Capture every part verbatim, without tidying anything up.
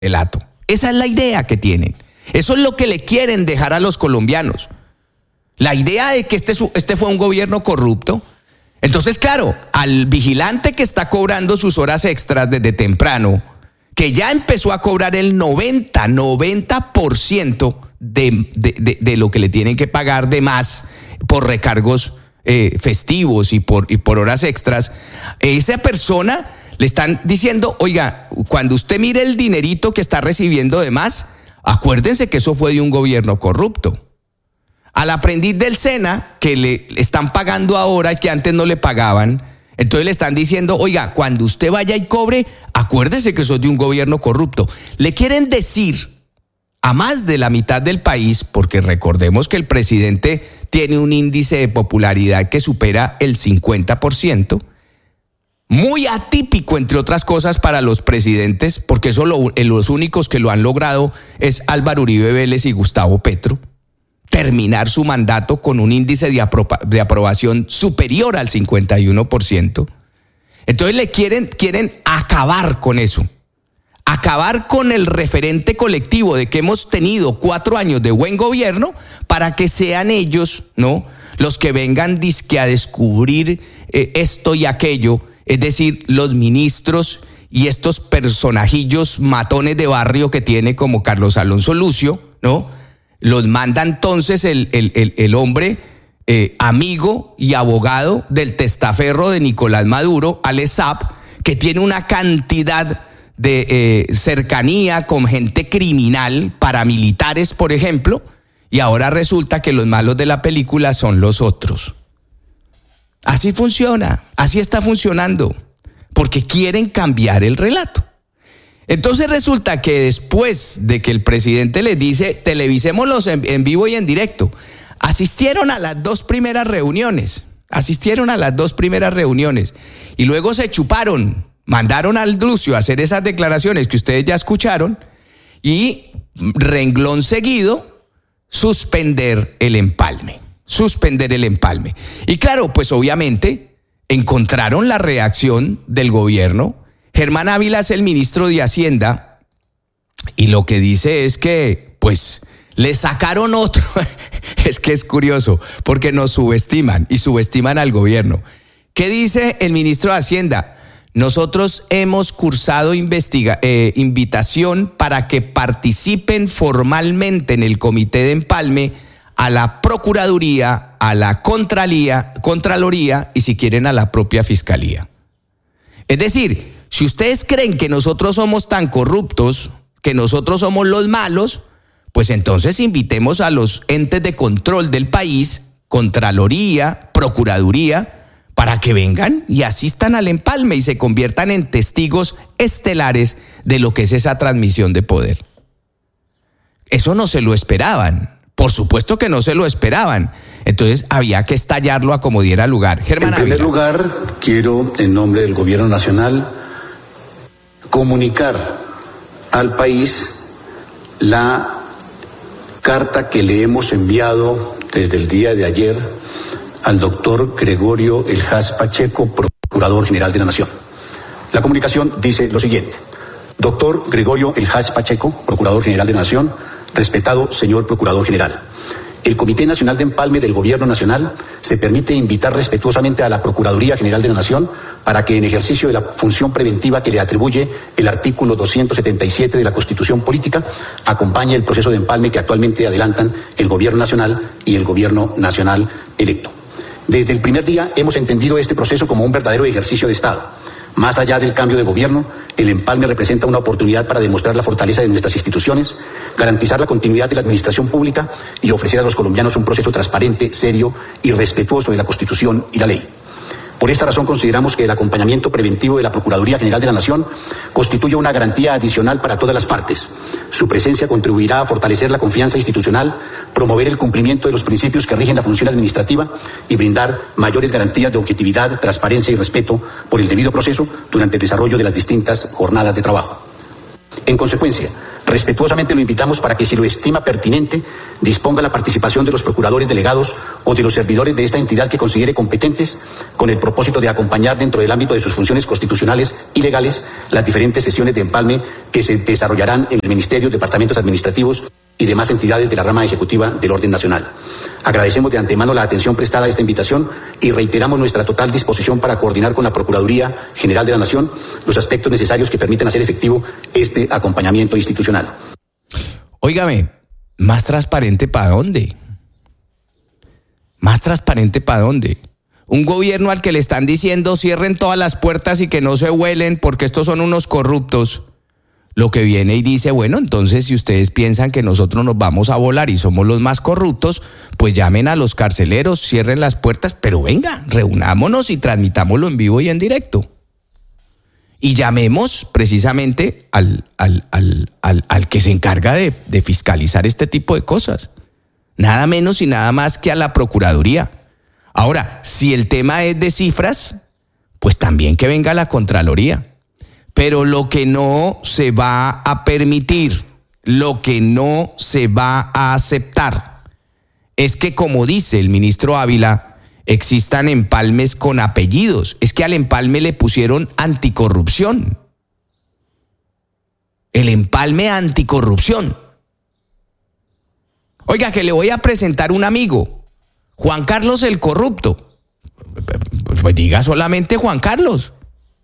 relato. Esa es la idea que tienen. Eso es lo que le quieren dejar a los colombianos. La idea de que este, este fue un gobierno corrupto. Entonces, claro, al vigilante que está cobrando sus horas extras desde temprano, que ya empezó a cobrar el noventa, noventa por ciento de, de, de, de lo que le tienen que pagar de más por recargos eh, festivos y por, y por horas extras, esa persona le están diciendo, oiga, cuando usted mire el dinerito que está recibiendo de más, acuérdense que eso fue de un gobierno corrupto. Al aprendiz del SENA, que le están pagando ahora y que antes no le pagaban, entonces le están diciendo, oiga, cuando usted vaya y cobre, acuérdese que eso es de un gobierno corrupto. Le quieren decir a más de la mitad del país, porque recordemos que el presidente tiene un índice de popularidad que supera el cincuenta por ciento, muy atípico, entre otras cosas, para los presidentes, porque eso lo, los únicos que lo han logrado es Álvaro Uribe Vélez y Gustavo Petro, terminar su mandato con un índice de, apro- de aprobación superior al cincuenta y uno por ciento. Entonces le quieren, quieren acabar con eso, acabar con el referente colectivo de que hemos tenido cuatro años de buen gobierno para que sean ellos, ¿no?, los que vengan dizque a descubrir eh, esto y aquello, es decir, los ministros y estos personajillos matones de barrio que tiene como Carlos Alonso Lucio, ¿no? Los manda entonces el, el, el, el hombre eh, amigo y abogado del testaferro de Nicolás Maduro, Alex Saab, que tiene una cantidad de eh, cercanía con gente criminal, paramilitares, por ejemplo, y ahora resulta que los malos de la película son los otros. Así funciona, así está funcionando, porque quieren cambiar el relato. Entonces resulta que después de que el presidente les dice, televisémoslos en, en vivo y en directo, asistieron a las dos primeras reuniones, asistieron a las dos primeras reuniones y luego se chuparon, mandaron al Lucio a hacer esas declaraciones que ustedes ya escucharon y renglón seguido, suspender el empalme, suspender el empalme. Y claro, pues obviamente encontraron la reacción del gobierno. Germán Ávila es el ministro de Hacienda y lo que dice es que, pues, le sacaron otro. Es que es curioso, porque nos subestiman y subestiman al gobierno. ¿Qué dice el ministro de Hacienda? Nosotros hemos cursado investiga- eh, invitación para que participen formalmente en el comité de empalme a la Procuraduría, a la Contralía, Contraloría y si quieren a la propia Fiscalía. Es decir, si ustedes creen que nosotros somos tan corruptos, que nosotros somos los malos, pues entonces invitemos a los entes de control del país, Contraloría, Procuraduría, para que vengan y asistan al empalme y se conviertan en testigos estelares de lo que es esa transmisión de poder. Eso no se lo esperaban, por supuesto que no se lo esperaban. Entonces había que estallarlo a como diera lugar. Germán En primer Ávila. lugar, quiero, en nombre del Gobierno Nacional, comunicar al país la carta que le hemos enviado desde el día de ayer al doctor Gregorio Elhaz Pacheco, Procurador General de la Nación. La comunicación dice lo siguiente: doctor Gregorio Elhaz Pacheco, Procurador General de la Nación, respetado señor Procurador General. El Comité Nacional de Empalme del Gobierno Nacional se permite invitar respetuosamente a la Procuraduría General de la Nación para que en ejercicio de la función preventiva que le atribuye el artículo doscientos setenta y siete de la Constitución Política, acompañe el proceso de empalme que actualmente adelantan el Gobierno Nacional y el Gobierno Nacional electo. Desde el primer día hemos entendido este proceso como un verdadero ejercicio de Estado. Más allá del cambio de gobierno, el empalme representa una oportunidad para demostrar la fortaleza de nuestras instituciones, garantizar la continuidad de la administración pública y ofrecer a los colombianos un proceso transparente, serio y respetuoso de la Constitución y la ley. Por esta razón consideramos que el acompañamiento preventivo de la Procuraduría General de la Nación constituye una garantía adicional para todas las partes. Su presencia contribuirá a fortalecer la confianza institucional, promover el cumplimiento de los principios que rigen la función administrativa y brindar mayores garantías de objetividad, transparencia y respeto por el debido proceso durante el desarrollo de las distintas jornadas de trabajo. En consecuencia, respetuosamente lo invitamos para que, si lo estima pertinente, disponga la participación de los procuradores delegados o de los servidores de esta entidad que considere competentes, con el propósito de acompañar dentro del ámbito de sus funciones constitucionales y legales las diferentes sesiones de empalme que se desarrollarán en los ministerios, departamentos administrativos y demás entidades de la rama ejecutiva del orden nacional. Agradecemos de antemano la atención prestada a esta invitación y reiteramos nuestra total disposición para coordinar con la Procuraduría General de la Nación los aspectos necesarios que permitan hacer efectivo este acompañamiento institucional. Óigame, ¿más transparente para dónde? ¿Más transparente para dónde? Un gobierno al que le están diciendo cierren todas las puertas y que no se huelen porque estos son unos corruptos. Lo que viene y dice, bueno, entonces si ustedes piensan que nosotros nos vamos a volar y somos los más corruptos, pues llamen a los carceleros, cierren las puertas, pero venga, reunámonos y transmitámoslo en vivo y en directo. Y llamemos precisamente al, al, al, al, al que se encarga de, de fiscalizar este tipo de cosas. Nada menos y nada más que a la Procuraduría. Ahora, si el tema es de cifras, pues también que venga la Contraloría. Pero lo que no se va a permitir, lo que no se va a aceptar, es que, como dice el ministro Ávila, existan empalmes con apellidos. Es que al empalme le pusieron anticorrupción. El empalme anticorrupción. Oiga, que le voy a presentar un amigo, Juan Carlos el Corrupto. Pues diga solamente Juan Carlos.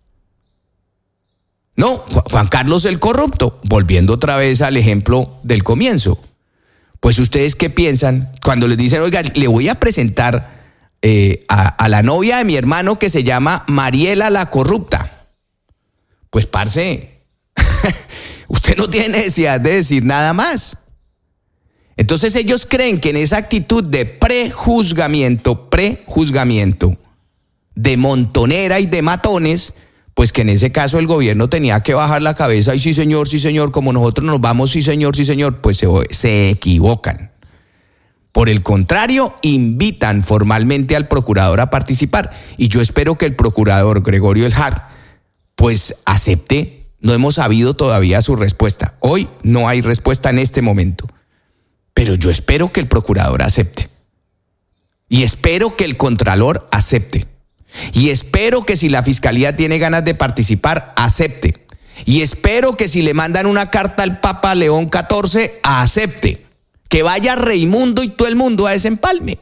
No, Juan Carlos el Corrupto, volviendo otra vez al ejemplo del comienzo. Pues ustedes qué piensan cuando les dicen, oiga, le voy a presentar eh, a, a la novia de mi hermano que se llama Mariela la Corrupta. Pues parce, usted no tiene necesidad de decir nada más. Entonces ellos creen que en esa actitud de prejuzgamiento, prejuzgamiento, de montonera y de matones, pues que en ese caso el gobierno tenía que bajar la cabeza y sí señor, sí señor, como nosotros nos vamos, sí señor, sí señor, pues se, se equivocan. Por el contrario, invitan formalmente al procurador a participar y yo espero que el procurador Gregorio El Har pues acepte. No hemos sabido todavía su respuesta. Hoy no hay respuesta en este momento, pero yo espero que el procurador acepte y espero que el contralor acepte. Y espero que si la fiscalía tiene ganas de participar, acepte. Y espero que si le mandan una carta al Papa León catorce, acepte. Que vaya Raimundo y todo el mundo a ese empalme.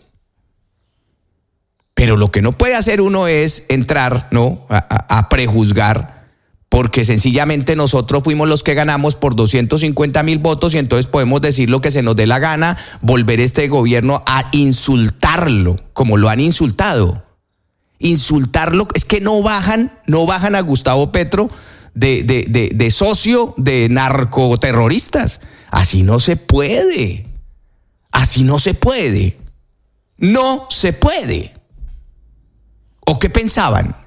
Pero lo que no puede hacer uno es entrar, ¿no?, a, a, a prejuzgar, porque sencillamente nosotros fuimos los que ganamos por doscientos cincuenta mil votos y entonces podemos decir lo que se nos dé la gana, volver este gobierno a insultarlo, como lo han insultado. Insultarlo, es que no bajan, no bajan a Gustavo Petro de, de, de, de socio de narcoterroristas. Así no se puede. Así no se puede. No se puede. ¿O qué pensaban?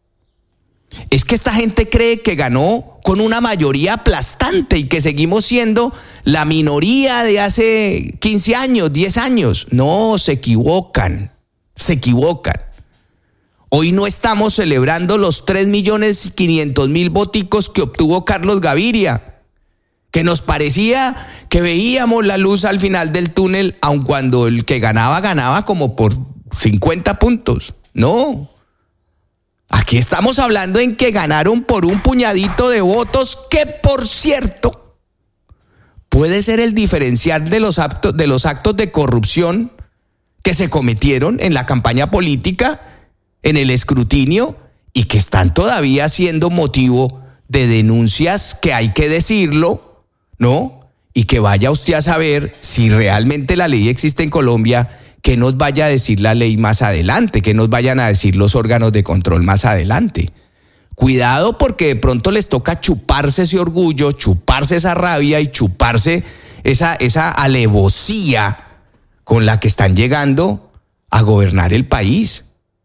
Es que esta gente cree que ganó con una mayoría aplastante y que seguimos siendo la minoría de hace quince años, diez años. No, se equivocan, se equivocan. Hoy no estamos celebrando los tres millones quinientos mil voticos que obtuvo Carlos Gaviria, que nos parecía que veíamos la luz al final del túnel, aun cuando el que ganaba, ganaba como por cincuenta puntos. No, aquí estamos hablando en que ganaron por un puñadito de votos que, por cierto, puede ser el diferencial de los actos, de los actos de corrupción que se cometieron en la campaña política, en el escrutinio, y que están todavía siendo motivo de denuncias que hay que decirlo, ¿no? Y que vaya usted a saber si realmente la ley existe en Colombia, que nos vaya a decir la ley más adelante, que nos vayan a decir los órganos de control más adelante. Cuidado, porque de pronto les toca chuparse ese orgullo, chuparse esa rabia y chuparse esa, esa alevosía con la que están llegando a gobernar el país.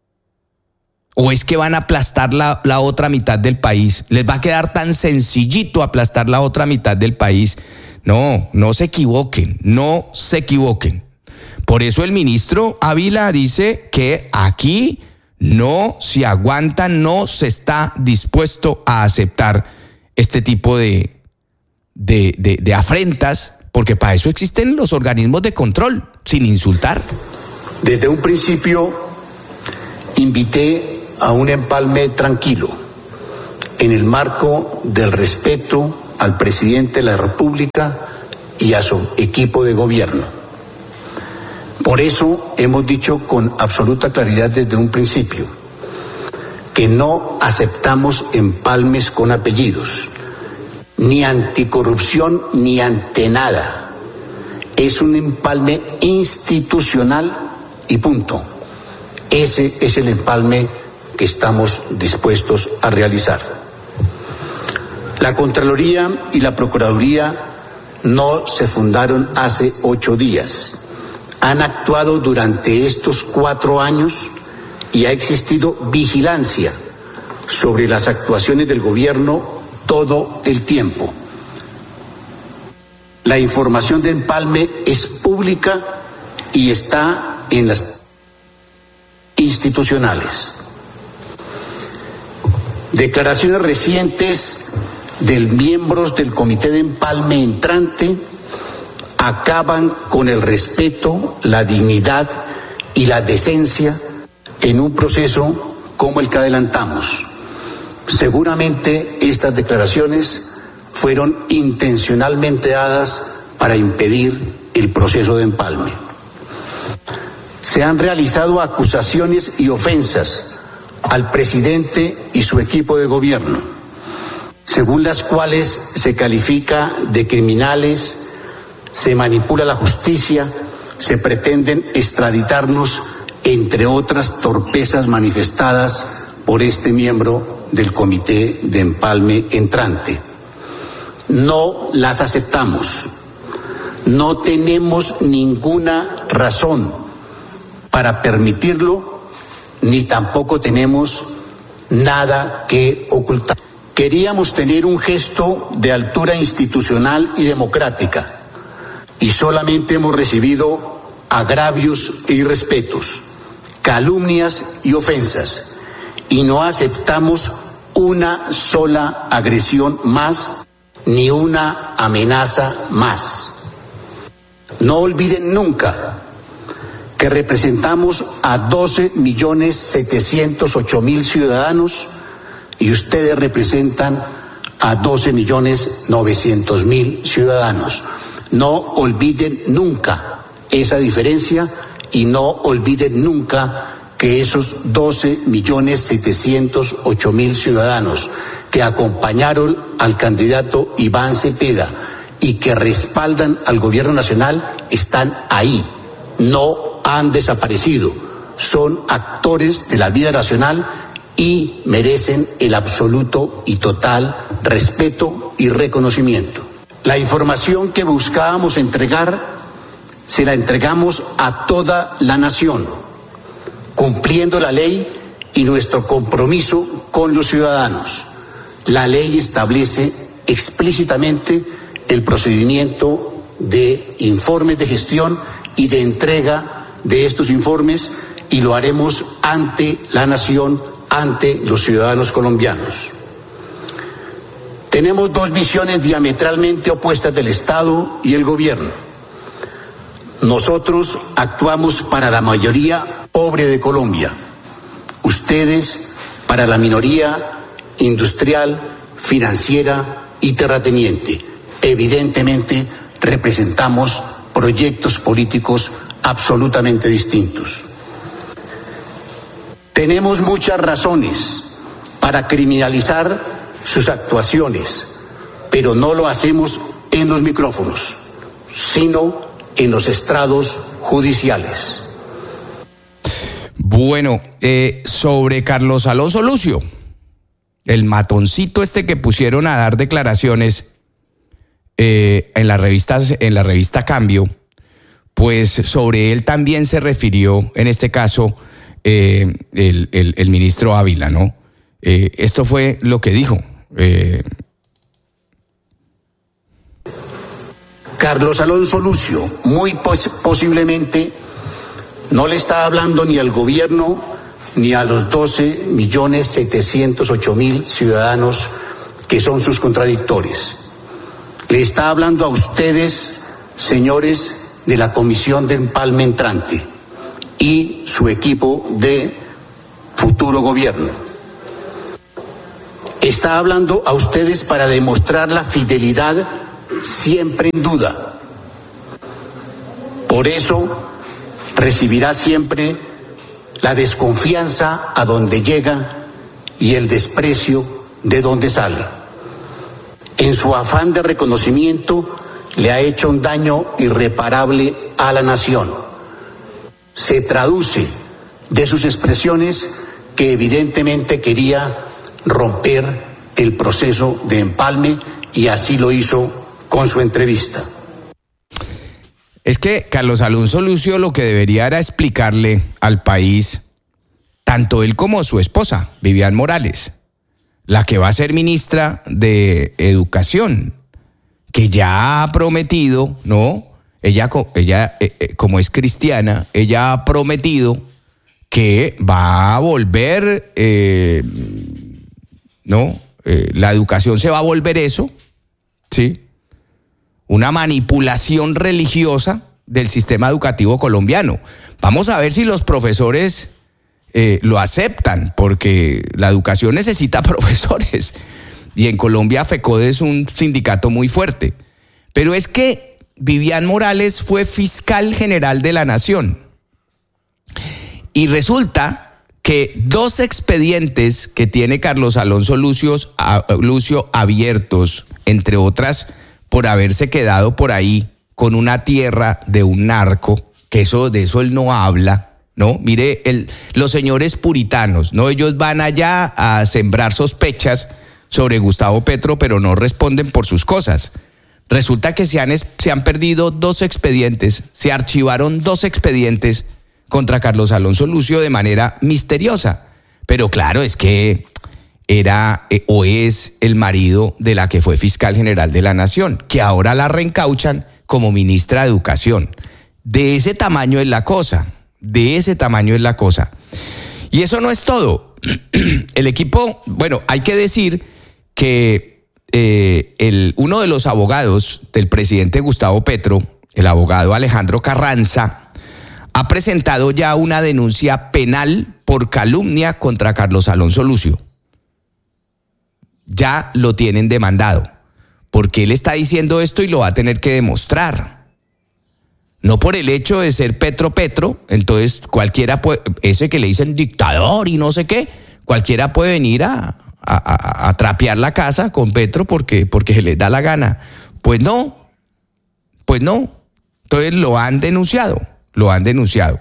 ¿O es que van a aplastar la, la otra mitad del país? ¿Les va a quedar tan sencillito aplastar la otra mitad del país? No, no se equivoquen, no se equivoquen. Por eso el ministro Ávila dice que aquí no se aguanta, no se está dispuesto a aceptar este tipo de, de, de, de afrentas, porque para eso existen los organismos de control, sin insultar. Desde un principio invité a un empalme tranquilo, en el marco del respeto al presidente de la República y a su equipo de gobierno. Por eso hemos dicho con absoluta claridad desde un principio que no aceptamos empalmes con apellidos, ni anticorrupción ni ante nada. Es un empalme institucional y punto. Ese es el empalme que estamos dispuestos a realizar. La Contraloría y la Procuraduría no se fundaron hace ocho días. Han actuado durante estos cuatro años y ha existido vigilancia sobre las actuaciones del gobierno todo el tiempo. La información de empalme es pública y está en las institucionales. Declaraciones recientes de miembros del Comité de Empalme entrante acaban con el respeto, la dignidad y la decencia en un proceso como el que adelantamos. Seguramente estas declaraciones fueron intencionalmente dadas para impedir el proceso de empalme. Se han realizado acusaciones y ofensas al presidente y su equipo de gobierno, según las cuales se califica de criminales, se manipula la justicia, se pretenden extraditarnos, entre otras torpezas manifestadas por este miembro del Comité de Empalme entrante. No las aceptamos. No tenemos ninguna razón para permitirlo, ni tampoco tenemos nada que ocultar. Queríamos tener un gesto de altura institucional y democrática, y solamente hemos recibido agravios e irrespetos, calumnias y ofensas, y no aceptamos una sola agresión más, ni una amenaza más. No olviden nunca que representamos a doce millones setecientos ocho mil ciudadanos y ustedes representan a doce millones novecientos mil ciudadanos. No olviden nunca esa diferencia y no olviden nunca que esos doce millones setecientos ocho mil ciudadanos que acompañaron al candidato Iván Cepeda y que respaldan al gobierno nacional están ahí, no han desaparecido, son actores de la vida nacional y merecen el absoluto y total respeto y reconocimiento. La información que buscábamos entregar, se la entregamos a toda la nación, cumpliendo la ley y nuestro compromiso con los ciudadanos. La ley establece explícitamente el procedimiento de informes de gestión y de entrega de estos informes, y lo haremos ante la nación, ante los ciudadanos colombianos. Tenemos dos visiones diametralmente opuestas del Estado y el gobierno. Nosotros actuamos para la mayoría pobre de Colombia, ustedes para la minoría industrial, financiera y terrateniente. Evidentemente representamos proyectos políticos absolutamente distintos. Tenemos muchas razones para criminalizar sus actuaciones, pero no lo hacemos en los micrófonos, sino en los estrados judiciales. Bueno, eh, sobre Carlos Alonso Lucio, el matoncito este que pusieron a dar declaraciones eh, en, la revista, en la revista Cambio, pues sobre él también se refirió, en este caso, eh, el, el, el ministro Ávila, ¿no? Eh, esto fue lo que dijo. Eh... Carlos Alonso Lucio, muy pos- posiblemente, no le está hablando ni al gobierno ni a los doce millones setecientos ocho mil ciudadanos que son sus contradictores. le está hablando a ustedes, señores de la Comisión de Empalme entrante y su equipo de futuro gobierno. Está hablando a ustedes para demostrar la fidelidad siempre en duda. Por eso recibirá siempre la desconfianza a donde llega y el desprecio de donde sale. En su afán de reconocimiento le ha hecho un daño irreparable a la nación. Se traduce de sus expresiones que evidentemente quería romper el proceso de empalme y así lo hizo con su entrevista. Es que Carlos Alonso Lucio lo que debería era explicarle al país, tanto él como su esposa, Vivian Morales, la que va a ser ministra de Educación, que ya ha prometido, ¿no? Ella, ella eh, como es cristiana, ella ha prometido que va a volver, eh, ¿no? Eh, la educación se va a volver eso, ¿sí? Una manipulación religiosa del sistema educativo colombiano. Vamos a ver si los profesores eh, lo aceptan, porque la educación necesita profesores. Y en Colombia FECODE es un sindicato muy fuerte. Pero es que Vivian Morales fue fiscal general de la Nación. Y resulta que dos expedientes que tiene Carlos Alonso Lucio, Lucio abiertos, entre otras, por haberse quedado por ahí con una tierra de un narco, que eso, de eso él no habla, ¿no? Mire, el, los señores puritanos, ¿no? Ellos van allá a sembrar sospechas sobre Gustavo Petro, pero no responden por sus cosas. Resulta que se han, se han perdido dos expedientes, se archivaron dos expedientes contra Carlos Alonso Lucio de manera misteriosa. Pero claro, es que era eh, o es el marido de la que fue fiscal general de la Nación, que ahora la reencauchan como ministra de Educación. De ese tamaño es la cosa, de ese tamaño es la cosa. Y eso no es todo. El equipo, bueno, hay que decir que eh, el, uno de los abogados del presidente Gustavo Petro, el abogado Alejandro Carranza, ha presentado ya una denuncia penal por calumnia contra Carlos Alonso Lucio. Ya lo tienen demandado, porque él está diciendo esto y lo va a tener que demostrar. No por el hecho de ser Petro Petro, entonces cualquiera puede, ese que le dicen dictador y no sé qué, cualquiera puede venir a, a, a, a trapear la casa con Petro porque, porque se les da la gana. Pues no, pues no. Entonces lo han denunciado, lo han denunciado.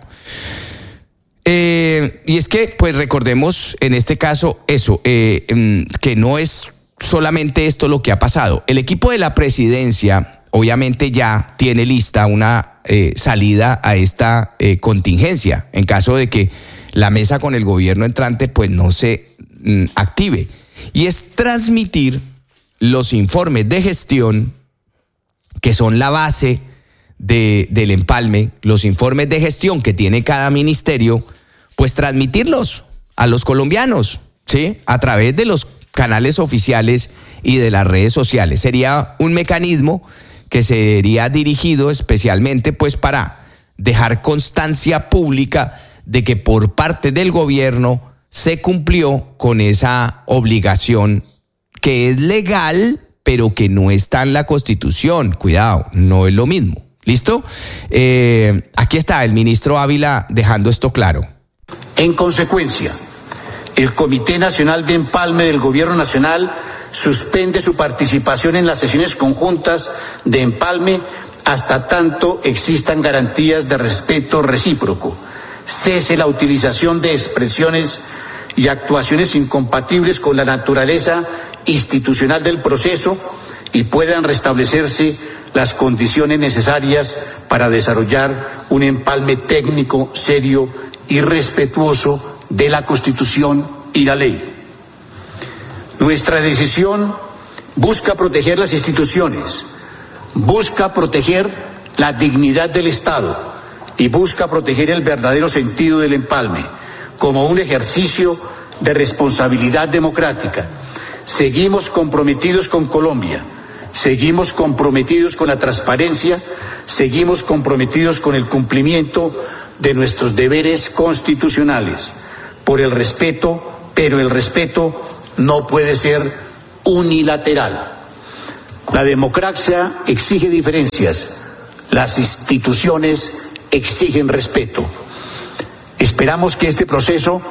Eh, y es que, pues recordemos en este caso eso, eh, que no es solamente esto lo que ha pasado. El equipo de la presidencia obviamente ya tiene lista una eh, salida a esta eh, contingencia en caso de que la mesa con el gobierno entrante pues no se mm, active. Y es transmitir los informes de gestión que son la base de, del empalme, los informes de gestión que tiene cada ministerio, pues transmitirlos a los colombianos, ¿sí? A través de los canales oficiales y de las redes sociales. Sería un mecanismo que sería dirigido especialmente pues para dejar constancia pública de que por parte del gobierno se cumplió con esa obligación que es legal, pero que no está en la Constitución. Cuidado, no es lo mismo. ¿Listo? Eh, aquí está el ministro Ávila dejando esto claro. En consecuencia, el Comité Nacional de Empalme del Gobierno Nacional suspende su participación en las sesiones conjuntas de empalme hasta tanto existan garantías de respeto recíproco, cese la utilización de expresiones y actuaciones incompatibles con la naturaleza institucional del proceso y puedan restablecerse las condiciones necesarias para desarrollar un empalme técnico, serio y respetuoso de la Constitución y la ley. Nuestra decisión busca proteger las instituciones, busca proteger la dignidad del Estado y busca proteger el verdadero sentido del empalme como un ejercicio de responsabilidad democrática. Seguimos comprometidos con Colombia seguimos comprometidos con la transparencia, seguimos comprometidos con el cumplimiento de nuestros deberes constitucionales, por el respeto, pero el respeto no puede ser unilateral. La democracia exige diferencias, las instituciones exigen respeto. Esperamos que este proceso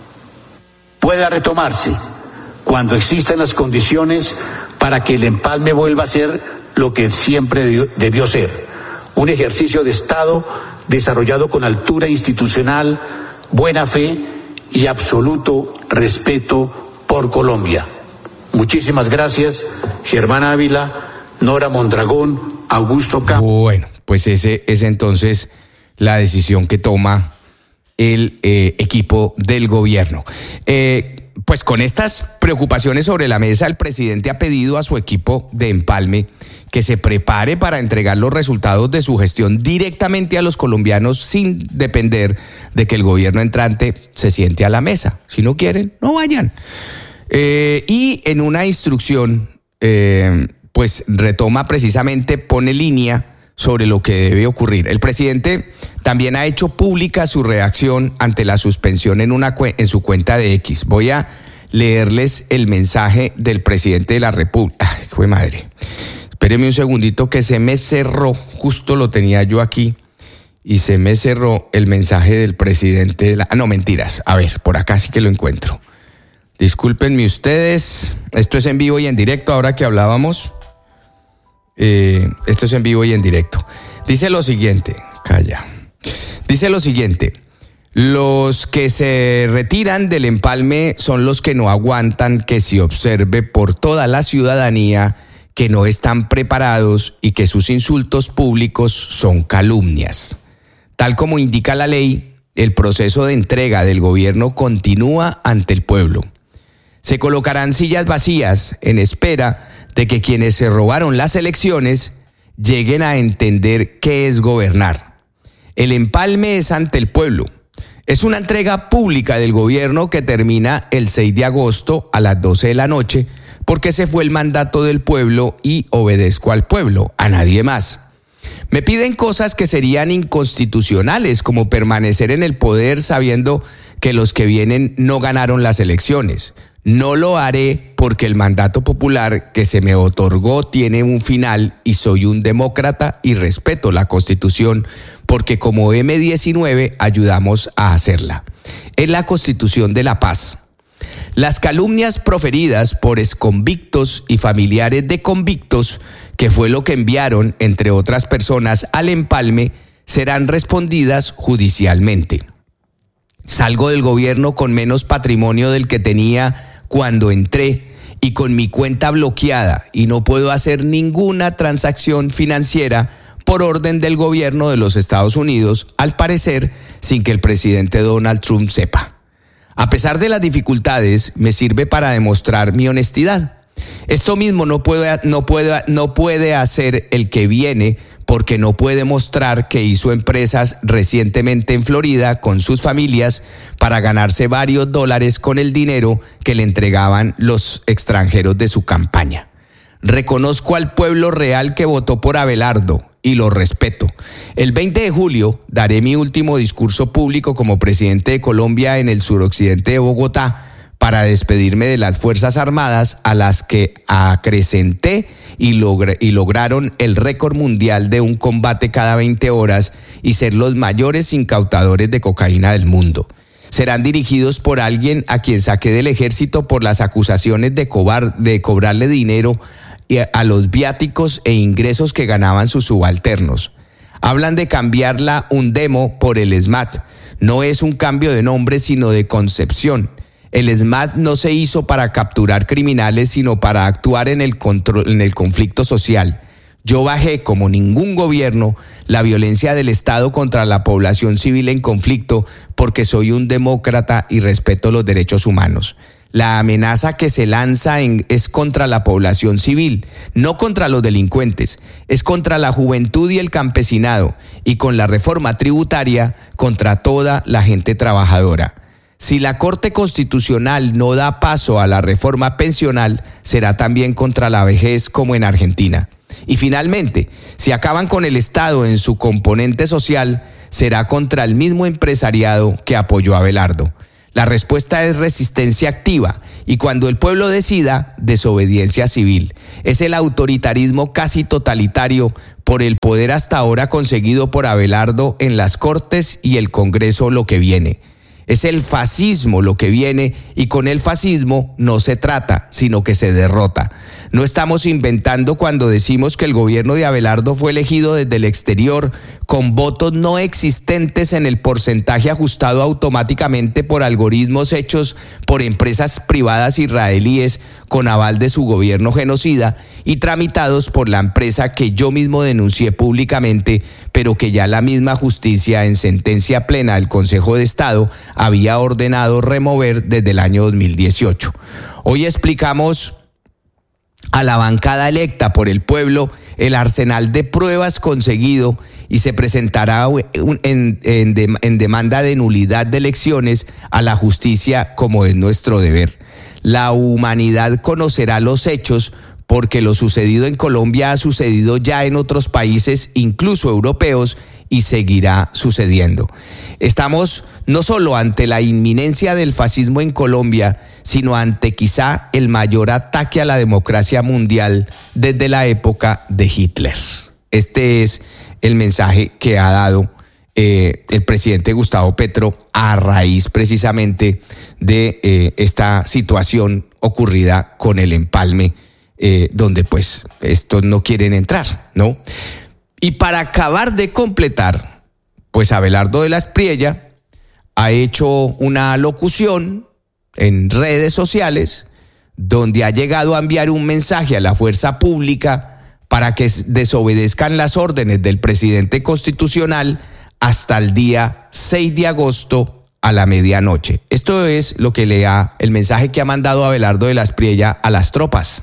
pueda retomarse cuando existan las condiciones para que el empalme vuelva a ser lo que siempre debió, debió ser, un ejercicio de Estado desarrollado con altura institucional, buena fe y absoluto respeto por Colombia. Muchísimas gracias, Germán Ávila, Nora Mondragón, Augusto Campos. Bueno, pues ese es entonces la decisión que toma el eh, equipo del gobierno. Eh, pues con estas preocupaciones sobre la mesa, el presidente ha pedido a su equipo de empalme que se prepare para entregar los resultados de su gestión directamente a los colombianos sin depender de que el gobierno entrante se siente a la mesa. Si no quieren, no vayan. Eh, y en una instrucción, eh, pues retoma precisamente, pone línea sobre lo que debe ocurrir. El presidente también ha hecho pública su reacción ante la suspensión en, una, en su cuenta de X. Voy a leerles el mensaje del presidente de la República. ¡Ay, qué madre! Espéreme un segundito que se me cerró, justo lo tenía yo aquí, y se me cerró el mensaje del presidente de la... Ah, no, mentiras. A ver, por acá sí que lo encuentro. Discúlpenme ustedes, esto es en vivo y en directo, ahora que hablábamos. Eh, esto es en vivo y en directo. Dice lo siguiente, calla. Dice lo siguiente: los que se retiran del empalme son los que no aguantan que se observe por toda la ciudadanía que no están preparados y que sus insultos públicos son calumnias. Tal como indica la ley, el proceso de entrega del gobierno continúa ante el pueblo. Se colocarán sillas vacías en espera de que quienes se robaron las elecciones lleguen a entender qué es gobernar. El empalme es ante el pueblo. Es una entrega pública del gobierno que termina el seis de agosto a las doce de la noche, porque ese fue el mandato del pueblo y obedezco al pueblo, a nadie más. Me piden cosas que serían inconstitucionales, como permanecer en el poder sabiendo que los que vienen no ganaron las elecciones. No lo haré porque el mandato popular que se me otorgó tiene un final y soy un demócrata y respeto la Constitución porque como eme diecinueve ayudamos a hacerla. Es la Constitución de la paz. Las calumnias proferidas por exconvictos y familiares de convictos, que fue lo que enviaron, entre otras personas, al empalme, serán respondidas judicialmente. Salgo del gobierno con menos patrimonio del que tenía cuando entré y con mi cuenta bloqueada y no puedo hacer ninguna transacción financiera por orden del gobierno de los Estados Unidos, al parecer sin que el presidente Donald Trump sepa. A pesar de las dificultades, me sirve para demostrar mi honestidad. Esto mismo no puede, no puede, no puede hacer el que viene porque no puede mostrar que hizo empresas recientemente en Florida con sus familias para ganarse varios dólares con el dinero que le entregaban los extranjeros de su campaña. Reconozco al pueblo real que votó por Abelardo y lo respeto. El veinte de julio daré mi último discurso público como presidente de Colombia en el suroccidente de Bogotá para despedirme de las Fuerzas Armadas a las que acrecenté y, logr- y lograron el récord mundial de un combate cada veinte horas y ser los mayores incautadores de cocaína del mundo. Serán dirigidos por alguien a quien saqué del ejército por las acusaciones de, cobar- de cobrarle dinero a los viáticos e ingresos que ganaban sus subalternos. Hablan de cambiar la UNDEMO por el ESMAD. No es un cambio de nombre, sino de concepción. El ESMAD no se hizo para capturar criminales, sino para actuar en el control, en el conflicto social. Yo bajé, como ningún gobierno, la violencia del Estado contra la población civil en conflicto porque soy un demócrata y respeto los derechos humanos. La amenaza que se lanza en, es contra la población civil, no contra los delincuentes, es contra la juventud y el campesinado, y con la reforma tributaria contra toda la gente trabajadora. Si la Corte Constitucional no da paso a la reforma pensional, será también contra la vejez como en Argentina. Y finalmente, si acaban con el Estado en su componente social, será contra el mismo empresariado que apoyó a Abelardo. La respuesta es resistencia activa y cuando el pueblo decida, desobediencia civil. Es el autoritarismo casi totalitario por el poder hasta ahora conseguido por Abelardo en las Cortes y el Congreso lo que viene. Es el fascismo lo que viene y con el fascismo no se trata, sino que se derrota. No estamos inventando cuando decimos que el gobierno de Abelardo fue elegido desde el exterior con votos no existentes en el porcentaje ajustado automáticamente por algoritmos hechos por empresas privadas israelíes con aval de su gobierno genocida y tramitados por la empresa que yo mismo denuncié públicamente, pero que ya la misma justicia en sentencia plena del Consejo de Estado había ordenado remover desde el año dos mil dieciocho. Hoy explicamos a la bancada electa por el pueblo el arsenal de pruebas conseguido y se presentará en, en, en demanda de nulidad de elecciones a la justicia como es nuestro deber. La humanidad conocerá los hechos porque lo sucedido en Colombia ha sucedido ya en otros países, incluso europeos, y seguirá sucediendo. Estamos no solo ante la inminencia del fascismo en Colombia, sino ante quizá el mayor ataque a la democracia mundial desde la época de Hitler. Este es el mensaje que ha dado eh, el presidente Gustavo Petro a raíz precisamente de eh, esta situación ocurrida con el empalme, eh, donde pues estos no quieren entrar, ¿no? Y para acabar de completar, pues Abelardo de la Espriella ha hecho una locución en redes sociales donde ha llegado a enviar un mensaje a la fuerza pública para que desobedezcan las órdenes del presidente constitucional hasta el día seis de agosto a la medianoche. Esto es lo que lea el mensaje que ha mandado Abelardo de la Espriella a las tropas.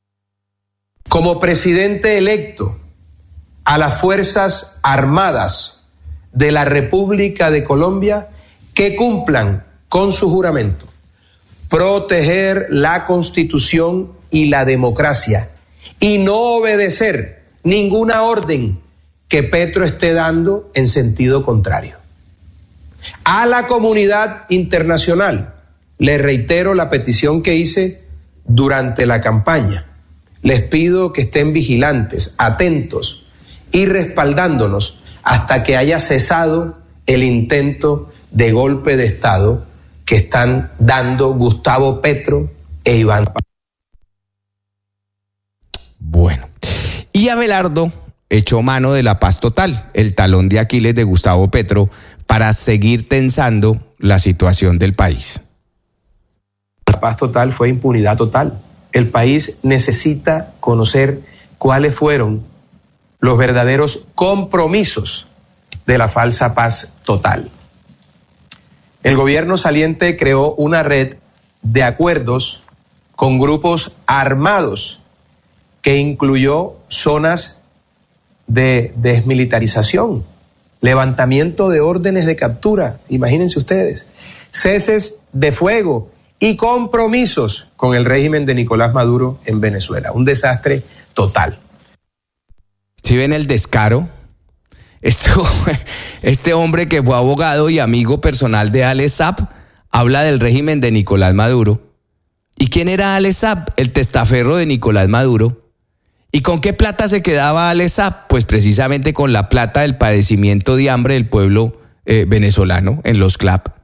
Como presidente electo a las Fuerzas Armadas de la República de Colombia, que cumplan con su juramento, proteger la Constitución y la democracia y no obedecer ninguna orden que Petro esté dando en sentido contrario. A la comunidad internacional le reitero la petición que hice durante la campaña. Les pido que estén vigilantes, atentos y respaldándonos hasta que haya cesado el intento de golpe de Estado que están dando Gustavo Petro e Iván. Bueno, y Abelardo echó mano de la paz total, el talón de Aquiles de Gustavo Petro, para seguir tensando la situación del país. La paz total fue impunidad total. El país necesita conocer cuáles fueron los verdaderos compromisos de la falsa paz total. El gobierno saliente creó una red de acuerdos con grupos armados que incluyó zonas de desmilitarización, levantamiento de órdenes de captura, imagínense ustedes, ceses de fuego y compromisos con el régimen de Nicolás Maduro en Venezuela. Un desastre total. ¿Sí ven el descaro? Esto, este hombre que fue abogado y amigo personal de Alex Saab habla del régimen de Nicolás Maduro. ¿Y quién era Alex Saab? El testaferro de Nicolás Maduro. ¿Y con qué plata se quedaba Alex Saab? Pues precisamente con la plata del padecimiento de hambre del pueblo eh, venezolano en los C L A P.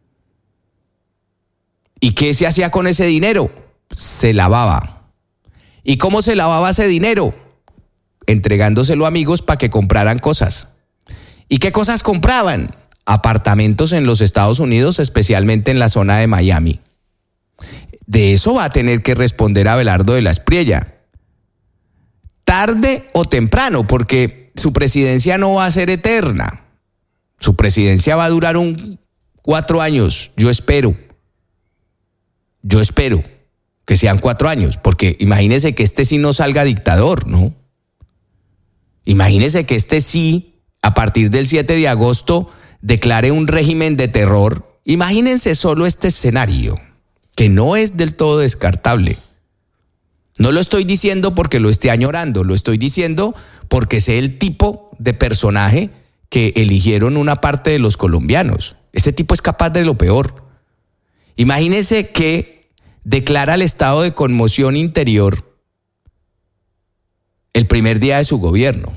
¿Y qué se hacía con ese dinero? Se lavaba. ¿Y cómo se lavaba ese dinero? Entregándoselo a amigos para que compraran cosas. ¿Y qué cosas compraban? Apartamentos en los Estados Unidos, especialmente en la zona de Miami. De eso va a tener que responder Abelardo de la Espriella. Tarde o temprano, porque su presidencia no va a ser eterna. Su presidencia va a durar un cuatro años, yo espero. Yo espero que sean cuatro años, porque imagínese que este sí no salga dictador, ¿no? Imagínese que este sí, a partir del siete de agosto, declare un régimen de terror imagínense solo este escenario, que no es del todo descartable. No lo estoy diciendo porque lo esté añorando, lo estoy diciendo porque sé el tipo de personaje que eligieron una parte de los colombianos. Este tipo es capaz de lo peor. Imagínense que declara el estado de conmoción interior el primer día de su gobierno,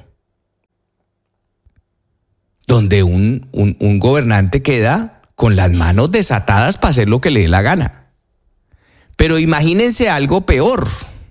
donde un, un, un gobernante queda con las manos desatadas para hacer lo que le dé la gana. Pero imagínense algo peor.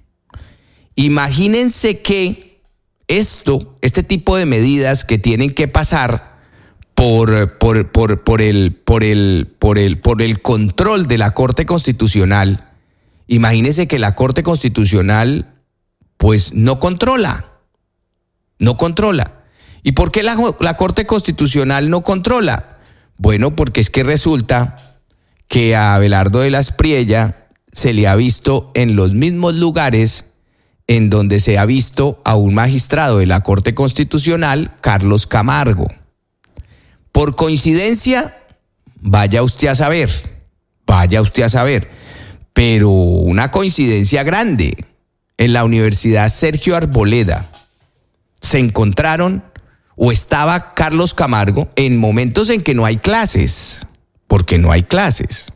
Imagínense que esto, este tipo de medidas que tienen que pasar por, por, por, por, el, por, el, por, el, por el control de la Corte Constitucional, imagínense que la Corte Constitucional pues no controla, no controla. ¿Y por qué la, la Corte Constitucional no controla? Bueno, porque es que resulta que a Abelardo de la Espriella se le ha visto en los mismos lugares en donde se ha visto a un magistrado de la Corte Constitucional, Carlos Camargo. Por coincidencia, vaya usted a saber, vaya usted a saber, pero una coincidencia grande. En la Universidad Sergio Arboleda se encontraron o estaba Carlos Camargo en momentos en que no hay clases, porque no hay clases.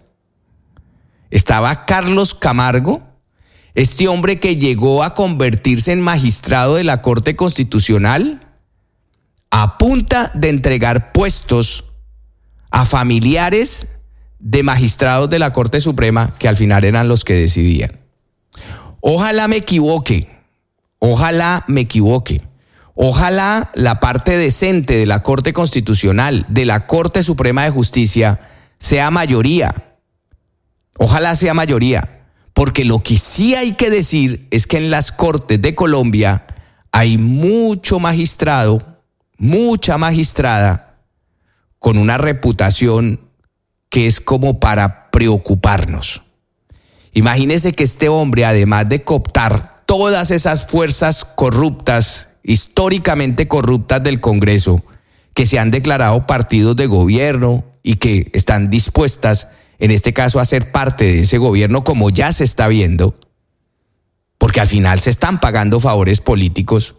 Estaba Carlos Camargo, este hombre que llegó a convertirse en magistrado de la Corte Constitucional a punta de entregar puestos a familiares de magistrados de la Corte Suprema que al final eran los que decidían. Ojalá me equivoque, ojalá me equivoque. Ojalá la parte decente de la Corte Constitucional, de la Corte Suprema de Justicia, sea mayoría. Ojalá sea mayoría. Porque lo que sí hay que decir es que en las Cortes de Colombia hay mucho magistrado, mucha magistrada, con una reputación que es como para preocuparnos. Imagínense que este hombre, además de cooptar todas esas fuerzas corruptas, históricamente corruptas del Congreso, que se han declarado partidos de gobierno y que están dispuestas, en este caso, a ser parte de ese gobierno, como ya se está viendo, porque al final se están pagando favores políticos.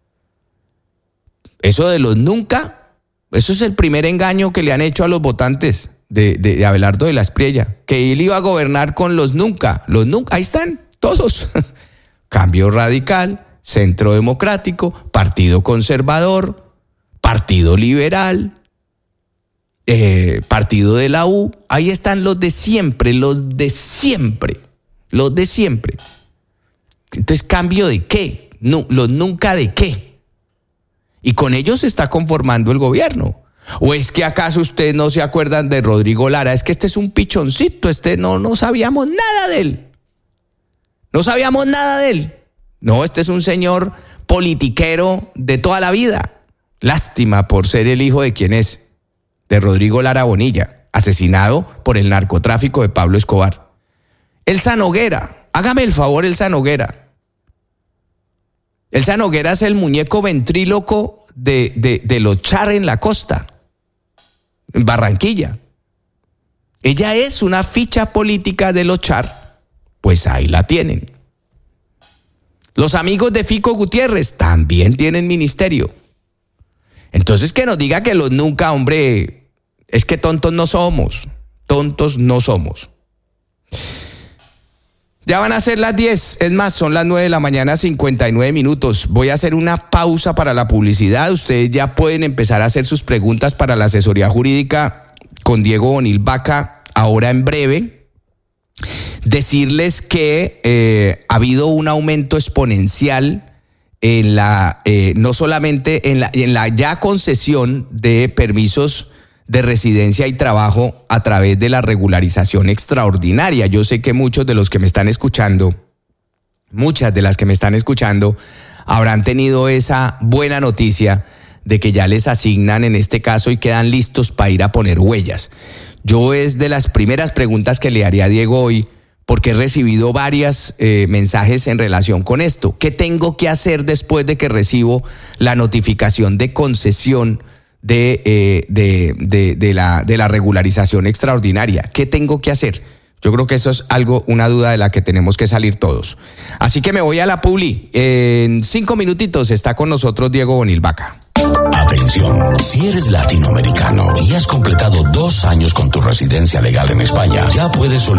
Eso de los nunca, eso es el primer engaño que le han hecho a los votantes de, de, de Abelardo de la Espriella, que él iba a gobernar con los nunca, los nunca, ahí están todos. Cambio Radical, Centro Democrático, Partido Conservador, Partido Liberal, eh, Partido de la U, ahí están los de siempre, los de siempre, los de siempre. Entonces, ¿cambio de qué? No, los nunca de qué. Y con ellos se está conformando el gobierno. ¿O es que acaso ustedes no se acuerdan de Rodrigo Lara? Es que este es un pichoncito, este no, no sabíamos nada de él. No sabíamos nada de él. No, este es un señor politiquero de toda la vida. Lástima por ser el hijo de quien es, de Rodrigo Lara Bonilla, asesinado por el narcotráfico de Pablo Escobar. Elsa Noguera, hágame el favor, Elsa Noguera. Elsa Noguera es el muñeco ventríloco de, de, de los Char en la costa, en Barranquilla. Ella es una ficha política de los Char, pues ahí la tienen. Los amigos de Fico Gutiérrez también tienen ministerio. Entonces que nos diga que los nunca, hombre, es que tontos no somos, tontos no somos. Ya van a ser las diez, es más, son las nueve de la mañana, cincuenta y nueve minutos. Voy a hacer una pausa para la publicidad. Ustedes ya pueden empezar a hacer sus preguntas para la asesoría jurídica con Diego Bonil Vaca ahora en breve. Decirles que eh, ha habido un aumento exponencial en la, eh, no solamente en la, en la ya concesión de permisos de residencia y trabajo a través de la regularización extraordinaria. Yo sé que muchos de los que me están escuchando, muchas de las que me están escuchando, habrán tenido esa buena noticia de que ya les asignan en este caso y quedan listos para ir a poner huellas. Yo es de las primeras preguntas que le haría a Diego hoy, porque he recibido varios eh, mensajes en relación con esto. ¿Qué tengo que hacer después de que recibo la notificación de concesión de, eh, de, de, de, la, de la regularización extraordinaria. ¿Qué tengo que hacer? Yo creo que eso es algo, una duda de la que tenemos que salir todos. Así que me voy a la publi. En cinco minutitos está con nosotros Diego Bonilvaca. Atención, si eres latinoamericano y has completado dos años con tu residencia legal en España, ya puedes solicitar